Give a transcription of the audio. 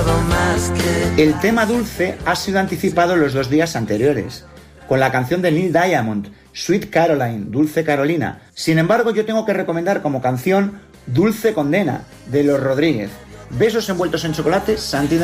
El tema Dulce ha sido anticipado los 2 días anteriores, con la canción de Neil Diamond, Sweet Caroline, Dulce Carolina. Sin embargo, yo tengo que recomendar como canción Dulce Condena, de Los Rodríguez. Besos envueltos en chocolate, Santi.